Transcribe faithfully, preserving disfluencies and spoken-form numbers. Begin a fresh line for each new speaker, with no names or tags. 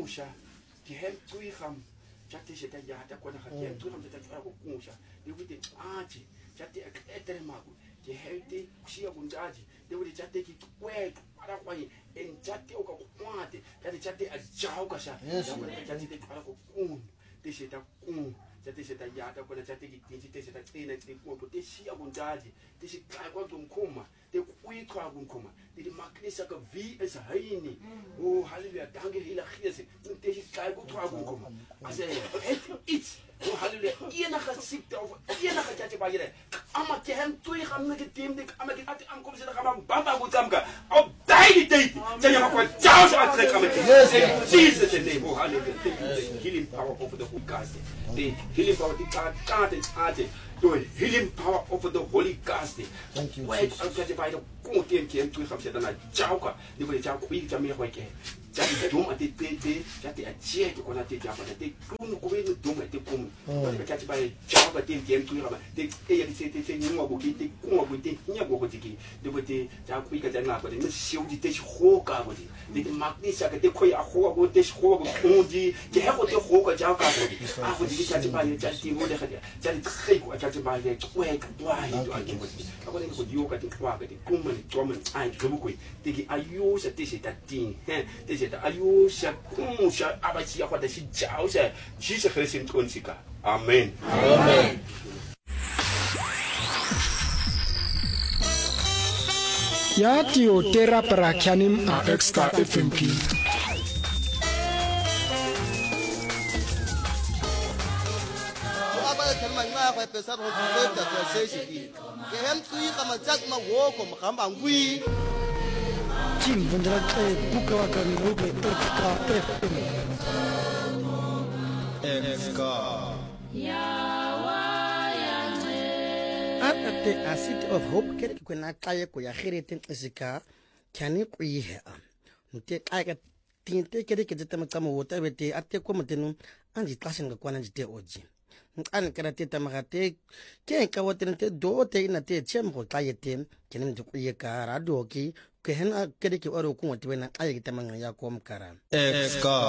kusha ki hem tui kham chati sheta ya ta kona kha ki hem tui kham ta tsara ko kusha de wuti aji chati etere magu ki helte shia kundaji de wuti chati ki kwe para kwai en chati o ka kwate chati chati ajau ka sha chati de para ko kun de sheta kun chati sheta ya ta kona chati ki tinji de sheta tina de ko de shia kundaji de shita kwa kumkuma de kwi kwa kumkuma de magnisa ka vi is heini oh hallelujah danke hela khiese de shita kwa kumkuma ase it's oh hallelujah ina khasipta ina khachati ba yire ama ke hem tui kham ke tim de ama ke ati am kom se kham bamba ku tamka au dai dai tanya ma kwa chao sa tre kham yes Jesus name oh hallelujah healing power of the Holy Ghost the healing power the God God is ate the healing power of the Holy Ghost
thank you
wait am ke ba de ku tien ke tui kham se na chao ka ni bo chao ku ja me kwa ke jadi dum ati pepe jadi acie to kona te japa te kun ko be dum ati kum ko be kati ba japa te tem tu raba te e ya te te te nyuma bo te ku bo te nya bo ko tiki de bo te ja ku ka jana ko de me siu di te ho ka bo di de magnisa ka te ko ya ho bo te ho bo ku di ke ha ko te ho ka ja ka bo di a ko di kati ba ya jadi bo de ka jadi tre ko kati ba ya ko e ka do ai do ai bo di ko de ko di yo ka te kwa ka te kum ni to man ai ko bo ko te ki ayu sa te se ta tin he ayo sha kumusha abachi yakwa da shi jao sha shi se khresim tonsika amen
amen
ya tio tera para kyanim a extra F M P
aba thelma nga kwa pesa ho tsota tsa sesi ke hem tui kama tsak ma wo ko khamba ngwi
Jim vendrá a buka wa kan robe extra F M
extra
at the acid of hope ke ke na tlaye ko ya khirete isika kyani ku ihe mute ka ka tinte ke ke tete maka mo wota bete atte ko mutenu anji tlasen ga kwana jite oji an kara tete magate ke ka woten te do te na te chem ko tlaye te kenem ju ku ye ka radio ki ke hena ke ke oro ku wote na aye ke tamanga ya ko mkara
extra